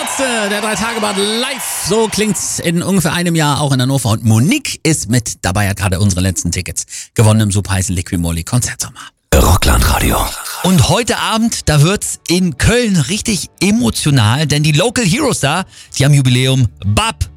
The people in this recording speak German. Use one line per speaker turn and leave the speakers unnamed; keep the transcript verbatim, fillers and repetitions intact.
letzte der drei Tage Bad live. So klingt's in ungefähr einem Jahr auch in Hannover. Und Monique ist mit dabei, hat gerade unsere letzten Tickets gewonnen im super heißen Liquimoli Konzertsommer.
Rockland-Radio.
Und heute Abend, da wird's in Köln richtig emotional, denn die Local Heroes da, die haben Jubiläum. Bab